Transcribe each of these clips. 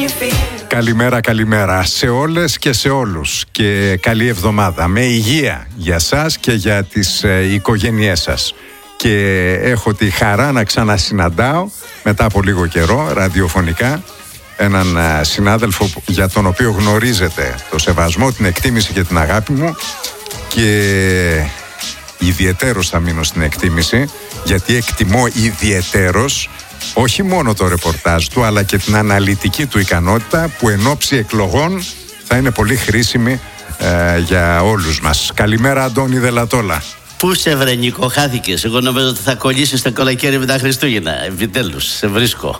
Καλημέρα, καλημέρα σε όλες και σε όλους και καλή εβδομάδα με υγεία για σας και για τις οικογένειές σας. Και έχω τη χαρά να ξανασυναντάω μετά από λίγο καιρό ραδιοφωνικά έναν συνάδελφο για τον οποίο γνωρίζετε το σεβασμό, την εκτίμηση και την αγάπη μου, και ιδιαιτέρως θα μείνω στην εκτίμηση, γιατί εκτιμώ ιδιαιτέρως όχι μόνο το ρεπορτάζ του αλλά και την αναλυτική του ικανότητα που εν ώψη εκλογών θα είναι πολύ χρήσιμη για όλους μας. Καλημέρα, Αντώνη Δελατόλα. Πού σε βρε Νίκο, χάθηκες? Εγώ νομίζω ότι θα κολλήσεις το κολακέρι με τα Χριστούγεννα. Επιτέλους, σε βρίσκω.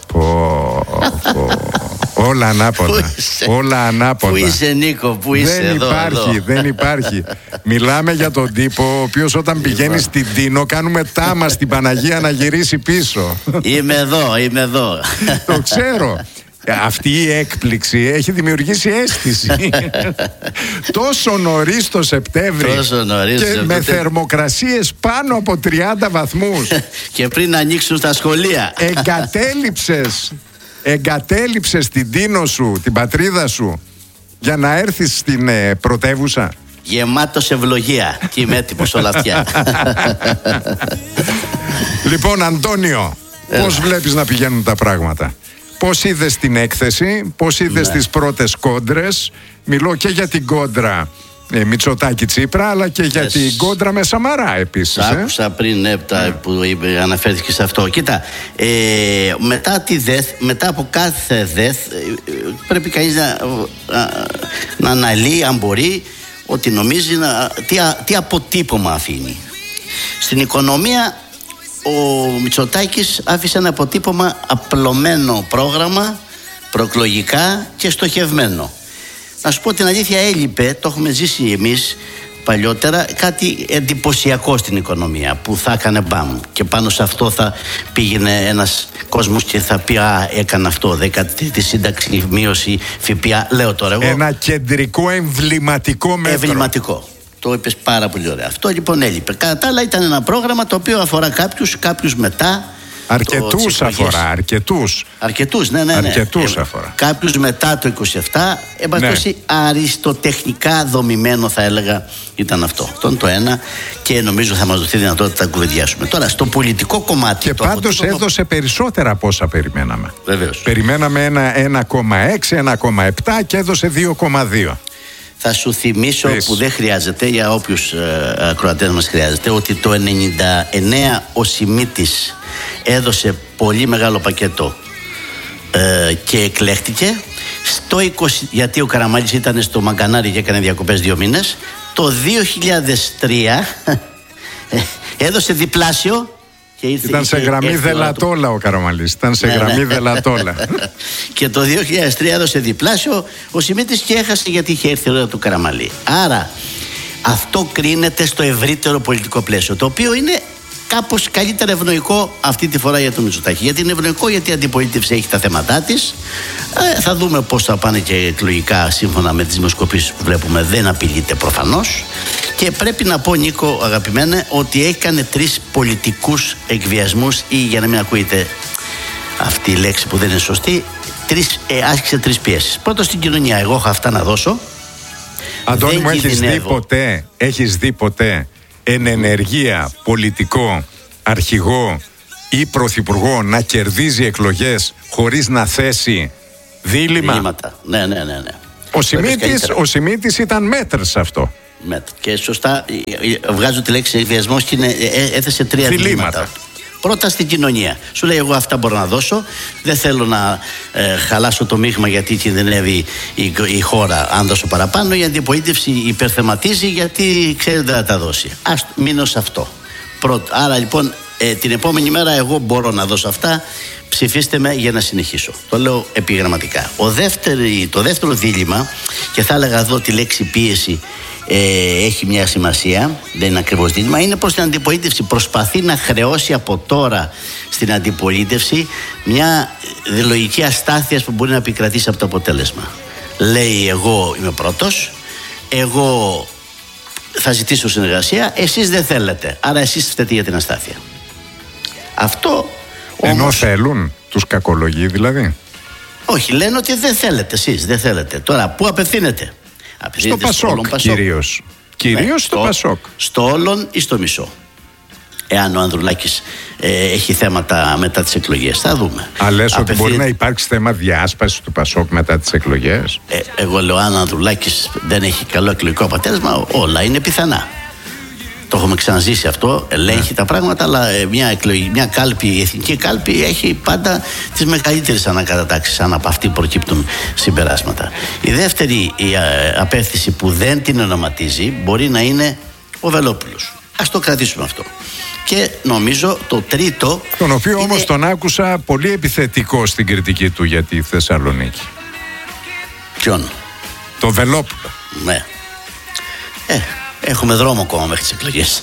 Όλα ανάποδα. Όλα ανάποδα. Πού είσαι, Νίκο, πού είσαι? Δεν υπάρχει. Μιλάμε για τον τύπο ο οποίος όταν πηγαίνει στην Τίνο κάνουμε τάμα στην Παναγία να γυρίσει πίσω. Είμαι εδώ. Το ξέρω. Αυτή η έκπληξη έχει δημιουργήσει αίσθηση. Τόσο νωρίς το Σεπτέμβρη και με θερμοκρασίες πάνω από 30 βαθμούς. Και πριν ανοίξουν τα σχολεία. Εγκατέλειψες την Τίνο σου, την πατρίδα σου, για να έρθεις στην πρωτεύουσα. Γεμάτος ευλογία. Και είμαι έτοιμος όλα αυτιά. Λοιπόν, Αντώνιο, πώς βλέπεις να πηγαίνουν τα πράγματα? Πώς είδες την έκθεση, πώς είδες τις πρώτες κόντρες? Μιλώ και για την κόντρα Μητσοτάκη-Τσίπρα, αλλά και για την κόντρα με Σαμαρά επίσης. Άκουσα πριν που αναφέρθηκε σε αυτό. Κοίτα, μετά από κάθε ΔΕΘ πρέπει κανείς να αναλύει, αν μπορεί, ότι νομίζει τι αποτύπωμα αφήνει. Στην οικονομία ο Μητσοτάκης άφησε ένα αποτύπωμα απλωμένο πρόγραμμα, προεκλογικά και στοχευμένο. Να σου πω την αλήθεια, έλειπε, το έχουμε ζήσει εμείς παλιότερα, κάτι εντυπωσιακό στην οικονομία που θα έκανε μπαμ και πάνω σε αυτό θα πήγαινε ένας κόσμος και θα πει έκανε αυτό, 13η σύνταξη, μείωση ΦΠΑ, λέω τώρα εγώ. Ένα κεντρικό εμβληματικό μέτρο. Εμβληματικό. Το είπες πάρα πολύ ωραία. Αυτό λοιπόν έλειπε. Κατά τα άλλα ήταν ένα πρόγραμμα το οποίο αφορά κάποιους μετά. Αρκετούς αφορά, αρκετούς. Ναι. Αρκετούς αφορά. Κάποιους μετά το 27. Εμπαστώσει αριστοτεχνικά δομημένο, θα έλεγα, ήταν αυτό. Αυτό είναι το ένα και νομίζω θα μας δοθεί δυνατότητα να κουβεντιάσουμε. Τώρα, στο πολιτικό κομμάτι. Και πάντως έδωσε περισσότερα από όσα περιμέναμε. Βεβαίως. Περιμέναμε 1,6, 1,7 και έδωσε 2,2. Θα σου θυμίσω που δεν χρειάζεται, για όποιους ακροατές μας χρειάζεται, ότι το 99 ο Σιμίτης έδωσε πολύ μεγάλο πακέτο και εκλέχτηκε. Στο 20, γιατί ο Καραμάνλης ήταν στο Μαγκανάρι και έκανε διακοπές 2 μήνες. Το 2003 έδωσε διπλάσιο. Ήταν σε γραμμή Δελατόλα ο Καραμανλής. Ήταν σε γραμμή Δελατόλα. Και το 2003 έδωσε διπλάσιο ο Σιμίτης και έχασε γιατί είχε έρθει η ώρα του Καραμανλή. Άρα αυτό κρίνεται στο ευρύτερο πολιτικό πλαίσιο, το οποίο είναι κάπως καλύτερα ευνοϊκό αυτή τη φορά για τον Μητσοτάκη. Γιατί είναι ευνοϊκό, γιατί η αντιπολίτευση έχει τα θέματά της. Θα δούμε πώς θα πάνε και εκλογικά, σύμφωνα με τις δημοσκοπήσεις που βλέπουμε. Δεν απειλείται προφανώς. Και πρέπει να πω, Νίκο, αγαπημένε, ότι έκανε 3 πολιτικούς εκβιασμούς, ή για να μην ακούγεται αυτή η λέξη που δεν είναι σωστή, άσκησε 3 πιέσεις. Πρώτον, στην κοινωνία. Εγώ έχω αυτά να δώσω. Αντώνη μου, έχεις δει ποτέ εν ενεργεία πολιτικό αρχηγό ή πρωθυπουργό να κερδίζει εκλογές χωρίς να θέσει δίλημμα? Ναι. Ο Σιμίτης ήταν μέτρ σε αυτό. Και σωστά βγάζω τη λέξη εκβιασμός και έθεσε 3 διλήμματα. Πρώτα στην κοινωνία. Σου λέει, εγώ αυτά μπορώ να δώσω. Δεν θέλω να χαλάσω το μείγμα γιατί κινδυνεύει η χώρα αν δώσω παραπάνω. Η αντιπολίτευση υπερθεματίζει γιατί ξέρει δεν θα τα δώσει. Ας μείνω σε αυτό. Άρα λοιπόν την επόμενη μέρα εγώ μπορώ να δώσω αυτά. Ψηφίστε με για να συνεχίσω. Το λέω επιγραμματικά. Το δεύτερο δίλημμα, και θα έλεγα εδώ τη λέξη πίεση έχει μια σημασία, δεν είναι ακριβώς δίλημμα, είναι πως την αντιπολίτευση προσπαθεί να χρεώσει από τώρα στην αντιπολίτευση μια λογική αστάθειας που μπορεί να επικρατήσει από το αποτέλεσμα. Λέει, εγώ είμαι πρώτος, εγώ θα ζητήσω συνεργασία, εσείς δεν θέλετε, άρα εσείς φταίτε για την αστάθεια. Αυτό ενώ όμως θέλουν, τους κακολογεί δηλαδή. Όχι, λένε ότι δεν θέλετε εσείς, δεν θέλετε. Τώρα, πού απευθύνεται? Στο Πασόκ κυρίως. Κυρίως στο Πασόκ. Στο όλον ή στο μισό. Εάν ο Ανδρουλάκης έχει θέματα μετά τις εκλογές, θα δούμε. Λες ότι μπορεί να υπάρξει θέμα διάσπασης του Πασόκ μετά τις εκλογές? Εγώ λέω, αν ο Ανδρουλάκης δεν έχει καλό εκλογικό αποτέλεσμα, όλα είναι πιθανά. Το έχουμε ξαναζήσει αυτό, ελέγχει τα πράγματα, αλλά μια κάλπη, η εθνική κάλπη έχει πάντα τις μεγαλύτερες ανακατατάξεις, αν από αυτή προκύπτουν συμπεράσματα. Η δεύτερη απεύθυνση που δεν την ονοματίζει μπορεί να είναι ο Βελόπουλος. Ας το κρατήσουμε αυτό. Και νομίζω το τρίτο, τον οποίο όμως τον άκουσα πολύ επιθετικό στην κριτική του για τη Θεσσαλονίκη. Ποιον? Το Βελόπουλο. Ναι. Έχουμε δρόμο ακόμα μέχρι τις εκλογές.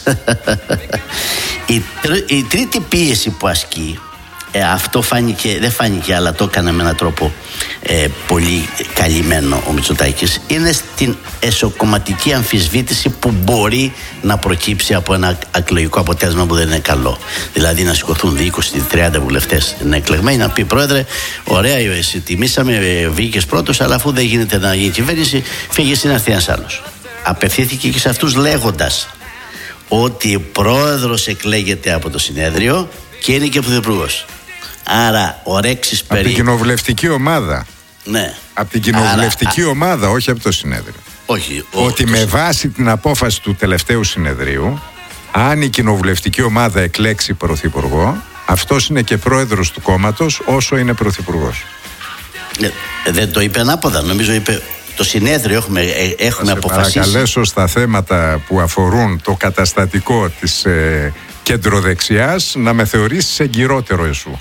Η τρίτη πίεση που ασκεί, αυτό δεν φάνηκε, αλλά το έκανε με έναν τρόπο πολύ καλυμμένο ο Μητσοτάκης, είναι στην εσωκομματική αμφισβήτηση που μπορεί να προκύψει από ένα εκλογικό αποτέλεσμα που δεν είναι καλό. Δηλαδή να σηκωθούν 20-30 βουλευτές είναι εκλεγμένοι, να πει: Πρόεδρε, ωραία, εσύ τιμήσαμε, βγήκες πρώτος, αλλά αφού δεν γίνεται να γίνει κυβέρνηση, φύγες να έρθει ένας άλλος. Απευθύνθηκε και σε αυτούς λέγοντας ότι ο πρόεδρος εκλέγεται από το συνέδριο και είναι και πρωθυπουργός. Άρα ορέξεις περί... Από την κοινοβουλευτική ομάδα. Ναι. Από την κοινοβουλευτική ομάδα, όχι από το συνέδριο. Όχι. Ότι με βάση την απόφαση του τελευταίου συνεδρίου, αν η κοινοβουλευτική ομάδα εκλέξει πρωθυπουργό, αυτός είναι και πρόεδρος του κόμματος όσο είναι πρωθυπουργός. Δεν το είπε ανάποδα, νομίζω είπε... Το συνέδριο έχουμε αποφασίσει. Θα παρακαλέσω στα θέματα που αφορούν το καταστατικό της κεντροδεξιάς να με θεωρήσεις εγκυρότερο εσού.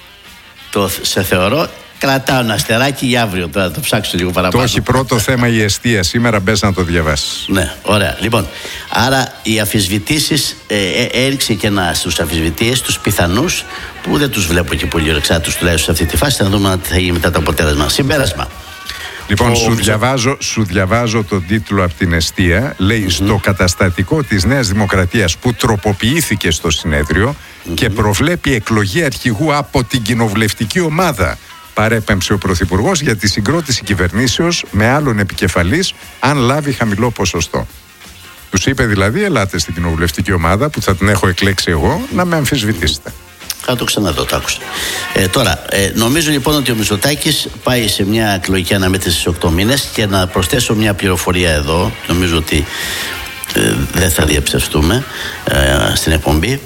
Σε θεωρώ, κρατάω ένα αστεράκι για αύριο, θα το ψάξω λίγο παραπάνω. Το έχει πρώτο θέμα η εστία σήμερα, μπες να το διαβάσεις. Ναι, ωραία. Λοιπόν, άρα οι αφισβητήσεις έριξε και στους αφισβητείες, τους πιθανούς, που δεν τους βλέπω και πολύ ορεξάτους τουλάχιστον σε αυτή τη φάση, να δούμε τι θα γίνει μετά το αποτέλεσμα. Συμπέρασμα. Λοιπόν, σου διαβάζω τον τίτλο από την εστία. Λέει στο καταστατικό της Νέας Δημοκρατίας που τροποποιήθηκε στο συνέδριο και προβλέπει εκλογή αρχηγού από την κοινοβουλευτική ομάδα, παρέπεμψε ο Πρωθυπουργός για τη συγκρότηση κυβερνήσεως με άλλον επικεφαλής αν λάβει χαμηλό ποσοστό. Τους είπε δηλαδή: ελάτε στην κοινοβουλευτική ομάδα που θα την έχω εκλέξει εγώ να με αμφισβητήσετε. Θα το ξαναδώ, το άκουσα. Τώρα, νομίζω λοιπόν ότι ο Μητσοτάκης πάει σε μια εκλογική αναμέτρηση στις 8 μήνες και να προσθέσω μια πληροφορία εδώ, νομίζω ότι δεν θα διαψευστούμε στην εκπομπή,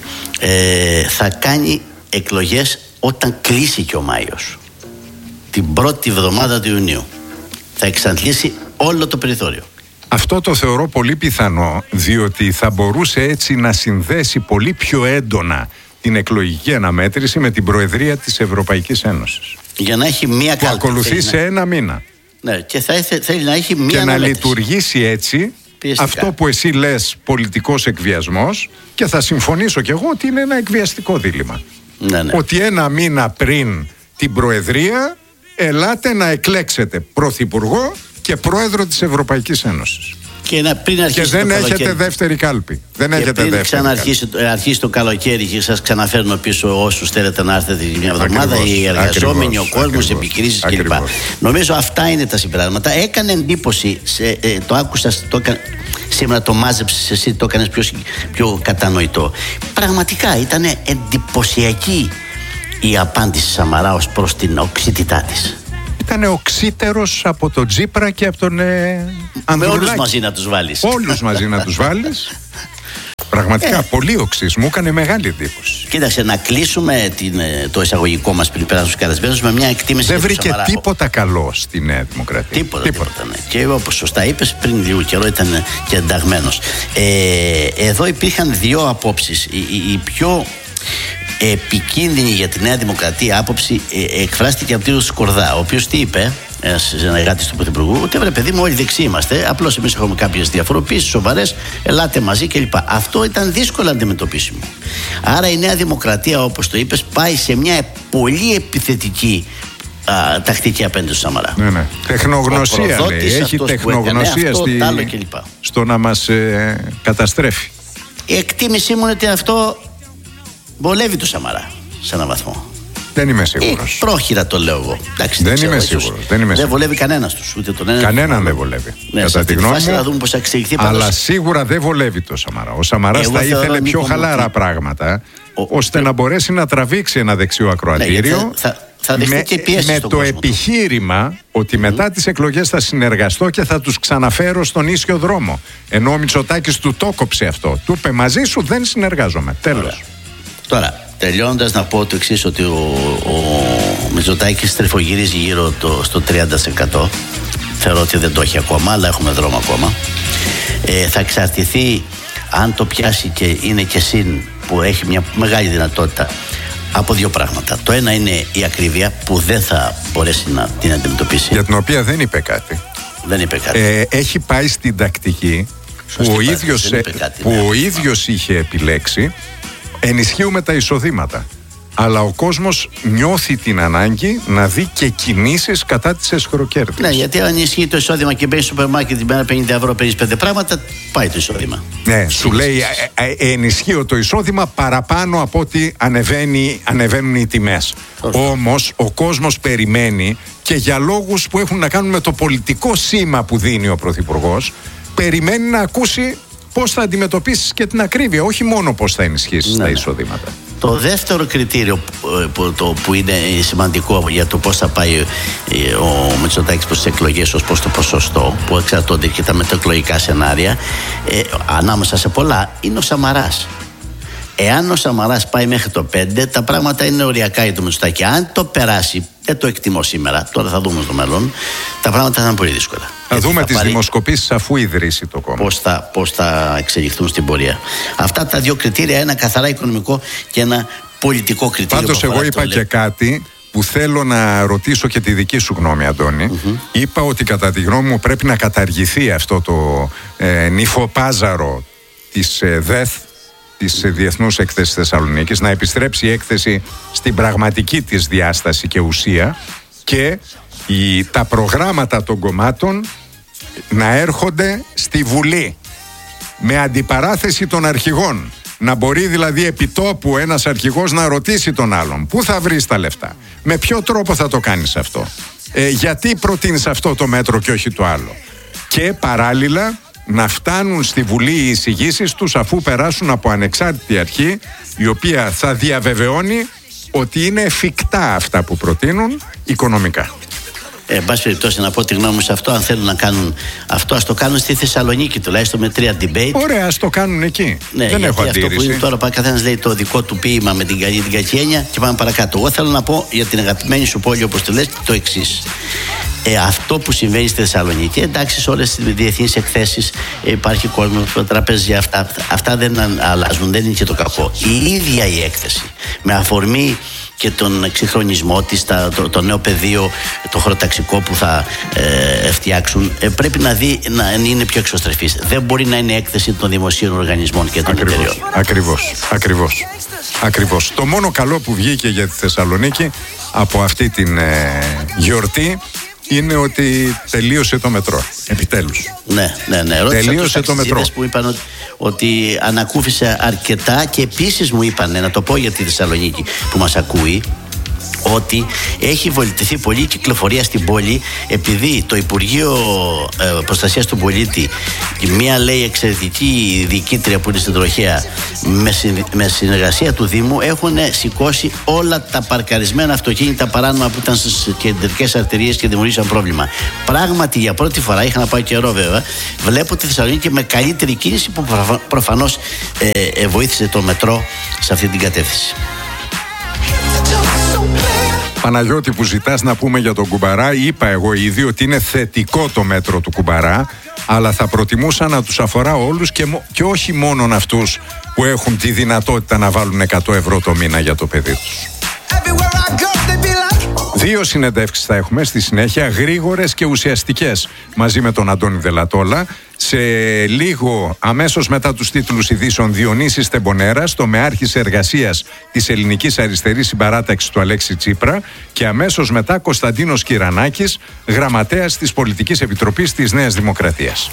θα κάνει εκλογές όταν κλείσει και ο Μάιος. Την πρώτη εβδομάδα του Ιουνίου. Θα εξαντλήσει όλο το περιθώριο. Αυτό το θεωρώ πολύ πιθανό, διότι θα μπορούσε έτσι να συνδέσει πολύ πιο έντονα την εκλογική αναμέτρηση με την Προεδρία της Ευρωπαϊκής Ένωσης. Για να έχει μία που ακολουθεί σε ένα μήνα. Ναι, και θέλει να έχει μία και αναμέτρηση. Να λειτουργήσει έτσι αυτό που εσύ λες πολιτικός εκβιασμός, και θα συμφωνήσω κι εγώ ότι είναι ένα εκβιαστικό δίλημμα. Ναι. Ότι ένα μήνα πριν την Προεδρία ελάτε να εκλέξετε Πρωθυπουργό και Πρόεδρο της Ευρωπαϊκής Ένωσης. Και δεν έχετε δεύτερη κάλπη. Δεν και έχετε πριν ξαναρχίσει το καλοκαίρι και σας ξαναφέρνω πίσω όσους θέλετε να έρθετε μια εβδομάδα, οι εργαζόμενοι, ο κόσμος, επιχειρήσεις κλπ. Νομίζω αυτά είναι τα συμπεράσματα. Έκανε εντύπωση, το άκουσα, σήμερα το μάζεψες εσύ, το έκανες πιο κατανοητό. Πραγματικά ήταν εντυπωσιακή η απάντηση Σαμαρά ως προς την οξύτητά της. Ήταν οξύτερος από τον Τσίπρα και από τον Ανδρουλάκη. Με όλους μαζί να τους βάλεις. Όλους μαζί να τους βάλεις. Πραγματικά πολύ οξύς. Μου έκανε μεγάλη εντύπωση. Κοίταξε, να κλείσουμε το εισαγωγικό μας πριν περάσουμε στους καλεσμένους με μια εκτίμηση. Δεν βρήκε τίποτα καλό στη Νέα Δημοκρατία. Τίποτα, ναι. Και όπως σωστά είπες, πριν λίγο καιρό ήταν και ενταγμένος. Εδώ υπήρχαν δύο απόψεις. Η πιο επικίνδυνη για τη Νέα Δημοκρατία άποψη εκφράστηκε από τον κ. Σκορδά, ο οποίος τι είπε, ένας συνεργάτης του Πρωθυπουργού, ότι βρε παιδί μου, όλοι δεξιοί είμαστε, απλώς εμείς έχουμε κάποιες διαφοροποίησεις σοβαρές, ελάτε μαζί κλπ. Αυτό ήταν δύσκολο αντιμετωπίσιμο. Άρα η Νέα Δημοκρατία, όπως το είπες, πάει σε μια πολύ επιθετική τακτική απέναντι του Σαμαρά. Ναι. Τεχνογνωσία λέει. Έχει τεχνογνωσία στο να μας καταστρέφει. Η εκτίμησή μου είναι ότι αυτό βολεύει το Σαμαρά σε έναν βαθμό. Δεν είμαι σίγουρος. Πρόχειρα το λέω εγώ. Εντάξει, δεν είμαι σίγουρος. Δεν βολεύει κανένας τους. Ούτε τον ένα. Κανέναν δεν βολεύει. Ναι, κατά τη γνώμη μου. Να δούμε πώς θα εξελιχθεί. Αλλά σίγουρα δεν βολεύει το Σαμαρά. Ο Σαμαράς θα ήθελε πιο χαλαρά πράγματα, ώστε να μπορέσει να τραβήξει ένα δεξιό ακροατήριο. Θα με το επιχείρημα ότι μετά τις εκλογές θα συνεργαστώ και θα τους ξαναφέρω στον ίσιο δρόμο. Ενώ ο Μητσοτάκης του το κόψε αυτό. Του είπε μαζί σου δεν συνεργάζομαι. Τέλος. Τώρα, τελειώνοντας να πω το εξής, ότι ο Μητσοτάκης στριφογυρίζει γύρω στο 30%. Θεωρώ ότι δεν το έχει ακόμα, αλλά έχουμε δρόμο ακόμα. Θα εξαρτηθεί αν το πιάσει και είναι και συν, που έχει μια μεγάλη δυνατότητα, από δύο πράγματα. Το ένα είναι η ακρίβεια, που δεν θα μπορέσει να την αντιμετωπίσει. Για την οποία δεν είπε κάτι. Δεν είπε κάτι. Έχει πάει στην τακτική που ο ίδιος είχε επιλέξει. Ενισχύουμε τα εισοδήματα. Αλλά ο κόσμος νιώθει την ανάγκη να δει και κινήσεις κατά της εσχροκέρδειας. Ναι, γιατί αν ισχύει το εισόδημα και μπαίνει στο σούπερ μάρκετ την μέρα 50 ευρώ, παίρνεις 5 πράγματα, πάει το εισόδημα. Ναι, σου λέει ενισχύω το εισόδημα παραπάνω από ότι ανεβαίνουν οι τιμές. Όμως ο κόσμος περιμένει, και για λόγους που έχουν να κάνουν με το πολιτικό σήμα που δίνει ο Πρωθυπουργός, περιμένει να ακούσει πώς θα αντιμετωπίσεις και την ακρίβεια, όχι μόνο πώς θα ενισχύσεις τα εισοδήματα. Το δεύτερο κριτήριο που είναι σημαντικό για το πώς θα πάει ο Μητσοτάκης προς τις εκλογές ως προς το ποσοστό, που εξαρτώνται και τα μεταεκλογικά σενάρια, ανάμεσα σε πολλά, είναι ο Σαμαράς. Εάν ο Σαμαράς πάει μέχρι το 5, τα πράγματα είναι οριακά για το Μητσοτάκη. Αν το περάσει, δεν το εκτιμώ σήμερα, τώρα θα δούμε στο μέλλον, τα πράγματα θα είναι πολύ δύσκολα. Θα δούμε τις δημοσκοπήσεις αφού ιδρύσει το κόμμα. Πώς θα εξελιχθούν στην πορεία. Αυτά τα δύο κριτήρια, ένα καθαρά οικονομικό και ένα πολιτικό κριτήριο. Πάντως εγώ είπα και κάτι που θέλω να ρωτήσω και τη δική σου γνώμη, Αντώνη. Είπα ότι κατά τη γνώμη μου πρέπει να καταργηθεί αυτό το νυφοπάζαρο της ΔΕΘ, της Διεθνούς Έκθεσης Θεσσαλονίκης, να επιστρέψει η έκθεση στην πραγματική της διάσταση και ουσία, και τα προγράμματα των κομμάτων να έρχονται στη Βουλή με αντιπαράθεση των αρχηγών. Να μπορεί δηλαδή επιτόπου ένας αρχηγός να ρωτήσει τον άλλον πού θα βρεις τα λεφτά, με ποιο τρόπο θα το κάνεις αυτό, γιατί προτείνεις αυτό το μέτρο και όχι το άλλο, και παράλληλα να φτάνουν στη Βουλή οι εισηγήσεις τους αφού περάσουν από ανεξάρτητη αρχή, η οποία θα διαβεβαιώνει ότι είναι εφικτά αυτά που προτείνουν οικονομικά. Εν πάση περιπτώσει, να πω τη γνώμη μου σε αυτό. Αν θέλουν να κάνουν αυτό, ας το κάνουν στη Θεσσαλονίκη τουλάχιστον με 3 debate. Ωραία, ας το κάνουν εκεί. Ναι, δεν έχω αντίρρηση. Αυτό που είναι τώρα, καθένας λέει το δικό του ποίημα με την καλή την κακή έννοια και πάμε παρακάτω. Εγώ θέλω να πω για την αγαπημένη σου πόλη, όπως το λες, το εξής. Αυτό που συμβαίνει στη Θεσσαλονίκη, εντάξει, σε όλες τις διεθνείς εκθέσεις υπάρχει κόσμο, τραπέζια, αυτά δεν αλλάζουν, δεν είναι και το κακό. Η ίδια η έκθεση, με αφορμή και τον εξυγχρονισμό της, το νέο πεδίο, το χωροταξικό που θα φτιάξουν, πρέπει να είναι πιο εξωστρεφής. Δεν μπορεί να είναι έκθεση των δημοσίων οργανισμών και των εταιριών. Ακριβώς. Το μόνο καλό που βγήκε για τη Θεσσαλονίκη από αυτή την γιορτή είναι ότι τελείωσε το μετρό. Επιτέλους. Ναι. Τελείωσε το μετρό. Που είπαν ότι ανακούφισε αρκετά, και επίσης μου είπαν, να το πω για τη Θεσσαλονίκη που μας ακούει, ότι έχει βολιτηθεί πολύ η κυκλοφορία στην πόλη, επειδή το Υπουργείο Προστασίας του Πολίτη, μία λέει εξαιρετική διοικήτρια που είναι στην τροχέα, με συνεργασία του Δήμου, έχουν σηκώσει όλα τα παρκαρισμένα αυτοκίνητα παράνομα που ήταν στις κεντρικές αρτηρίες και δημιουργήσαν πρόβλημα. Πράγματι, για πρώτη φορά, είχα να πάω καιρό βέβαια, βλέπω τη Θεσσαλονίκη με καλύτερη κίνηση, που προφανώς βοήθησε το μετρό σε αυτή την κατεύθυνση. Παναγιώτη, που ζητάς να πούμε για τον Κουμπαρά, είπα εγώ ήδη ότι είναι θετικό το μέτρο του Κουμπαρά, αλλά θα προτιμούσα να τους αφορά όλους και όχι μόνον αυτούς που έχουν τη δυνατότητα να βάλουν 100 ευρώ το μήνα για το παιδί τους. 2 συνεντεύξεις θα έχουμε στη συνέχεια, γρήγορες και ουσιαστικές, μαζί με τον Αντώνη Δελατόλα. Σε λίγο, αμέσως μετά τους τίτλους ειδήσεων, Διονύσης Τεμπονέρας, τομεάρχης εργασίας της Ελληνικής Αριστερής Συμπαράταξης του Αλέξη Τσίπρα, και αμέσως μετά Κωνσταντίνος Κυρανάκης, γραμματέας της Πολιτικής Επιτροπής της Νέας Δημοκρατίας.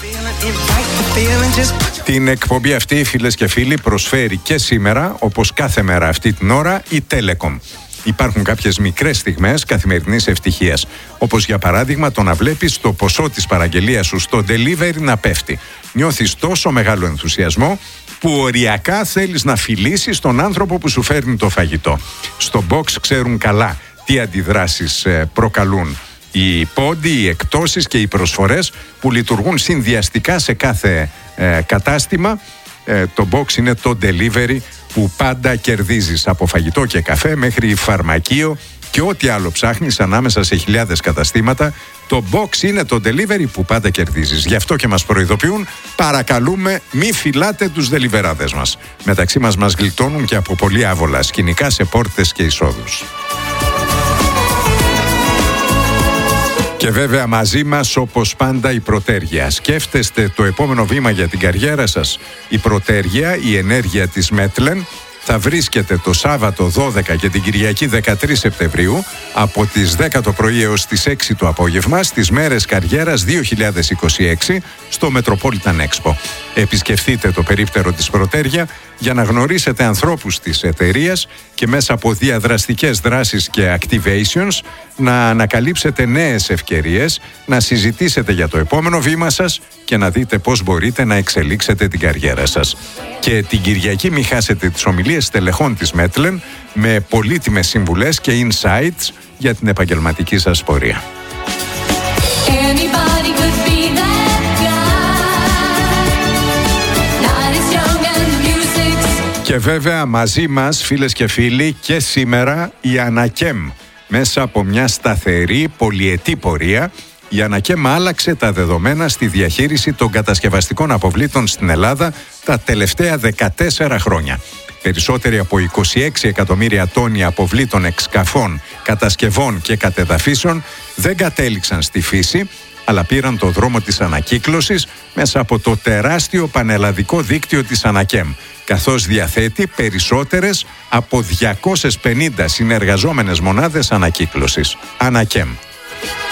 Την εκπομπή αυτή, φίλες και φίλοι, προσφέρει και σήμερα, όπως κάθε μέρα αυτή την ώρα, η Telecom. υπάρχουν κάποιες μικρές στιγμές καθημερινής ευτυχίας. Όπως για παράδειγμα το να βλέπεις το ποσό της παραγγελίας σου στο delivery να πέφτει. Νιώθεις τόσο μεγάλο ενθουσιασμό που οριακά θέλεις να φιλήσεις τον άνθρωπο που σου φέρνει το φαγητό. Στο Box ξέρουν καλά τι αντιδράσεις προκαλούν οι πόντοι, οι εκτόσεις και οι προσφορές που λειτουργούν συνδυαστικά σε κάθε κατάστημα. Το Box είναι το delivery που πάντα κερδίζεις, από φαγητό και καφέ μέχρι φαρμακείο και ό,τι άλλο ψάχνεις ανάμεσα σε χιλιάδες καταστήματα. Το Box είναι το delivery που πάντα κερδίζεις. Γι' αυτό και μας προειδοποιούν, παρακαλούμε μη φυλάτε τους δελιβεράδες μας. Μεταξύ μας γλιτώνουν και από πολύ άβολα σκηνικά σε πόρτες και εισόδους. Και βέβαια μαζί μας όπως πάντα η Πρωτέργεια. Σκέφτεστε το επόμενο βήμα για την καριέρα σας? Η Πρωτέργεια, η ενέργεια της Μέτλεν, θα βρίσκεται το Σάββατο 12 και την Κυριακή 13 Σεπτεμβρίου από τις 10 το πρωί έως τις 6 το απόγευμα στις μέρες καριέρας 2026 στο Metropolitan Expo. Επισκεφτείτε το περίπτερο της Πρωτέργεια για να γνωρίσετε ανθρώπους της εταιρείας και μέσα από διαδραστικές δράσεις και activations να ανακαλύψετε νέες ευκαιρίες, να συζητήσετε για το επόμενο βήμα σας και να δείτε πώς μπορείτε να εξελίξετε την καριέρα σας. Και την Κυριακή μην χάσετε τις ομιλίες στελεχών της Μέτλεν με πολύτιμες συμβουλές και insights για την επαγγελματική σας πορεία. Και βέβαια μαζί μας, φίλες και φίλοι, και σήμερα η Ανακέμ. Μέσα από μια σταθερή πολυετή πορεία, η Ανακέμ άλλαξε τα δεδομένα στη διαχείριση των κατασκευαστικών αποβλήτων στην Ελλάδα τα τελευταία 14 χρόνια. Περισσότεροι από 26 εκατομμύρια τόνοι αποβλήτων εξκαφών, κατασκευών και κατεδαφίσεων δεν κατέληξαν στη φύση, αλλά πήραν το δρόμο της ανακύκλωσης μέσα από το τεράστιο πανελλαδικό δίκτυο της Ανακέμ, καθώς διαθέτει περισσότερες από 250 συνεργαζόμενες μονάδες ανακύκλωσης. Ανακέμ.